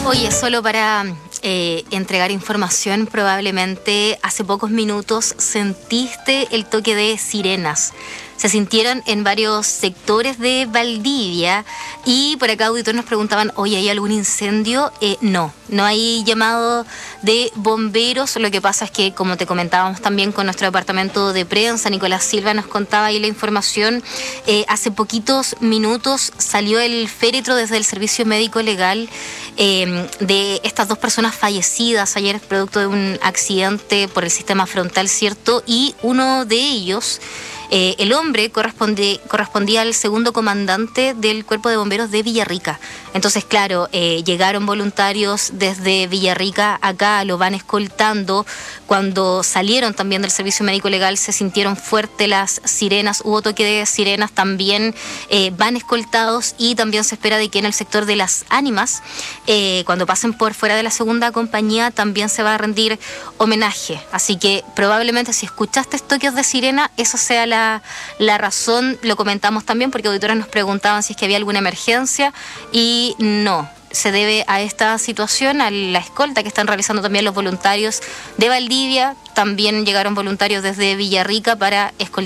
Oye, solo para entregar información, probablemente hace pocos minutos sentiste el toque de sirenas. Se sintieron en varios sectores de Valdivia y por acá auditores nos preguntaban, oye, ¿hay algún incendio? No hay llamado de bomberos. Lo que pasa es que, como te comentábamos también con nuestro departamento de prensa, Nicolás Silva nos contaba ahí la información, hace poquitos minutos salió el féretro desde el Servicio Médico Legal de estas dos personas fallecidas ayer producto de un accidente por el sistema frontal, ¿cierto? Y uno de ellos, el hombre correspondía al segundo comandante del Cuerpo de Bomberos de Villarrica. Entonces, claro, llegaron voluntarios desde Villarrica acá, lo van escoltando. Cuando salieron también del Servicio Médico Legal se sintieron fuertes las sirenas, hubo toque de sirenas también, van escoltados y también se espera de que en el sector de Las Ánimas, cuando pasen por fuera de la segunda compañía, también se va a rendir homenaje. Así que probablemente si escuchaste toques de sirena, eso sea la razón. Lo comentamos también porque auditores nos preguntaban si es que había alguna emergencia y no, se debe a esta situación, a la escolta que están realizando también los voluntarios de Valdivia. También llegaron voluntarios desde Villarrica para escoltar